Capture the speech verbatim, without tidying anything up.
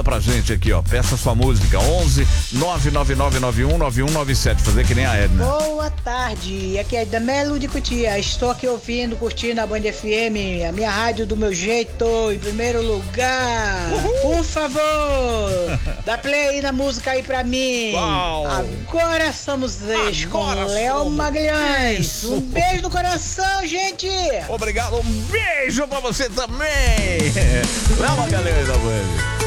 pra gente aqui, ó. Peça sua música. onze nove nove nove nove um nove um nove sete. Fazer que nem a Edna. Boa tarde. Aqui é Damelo de Cutia. Estou aqui ouvindo, curtindo a Band F M, a minha rádio do meu jeito, em primeiro lugar. Uhul. Por favor, dá play aí na música aí pra mim. Uau. Agora somos ex com Léo Magalhães. Um beijo no coração, gente. Obrigado. Um beijo pra você também. Léo Magalhães da Band.